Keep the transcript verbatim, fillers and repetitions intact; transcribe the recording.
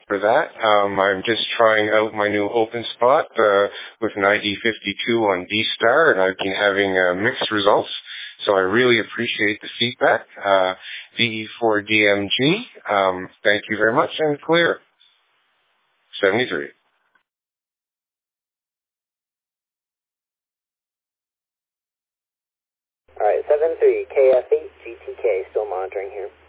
for that. Um, I'm just trying out my new OpenSpot uh, with an I D fifty-two on D-Star, and I've been having uh, mixed results. So I really appreciate the feedback. Uh, V E four D M G, um, thank you very much, and clear. seventy-three. All right, seven three K F eight G T K, still monitoring here.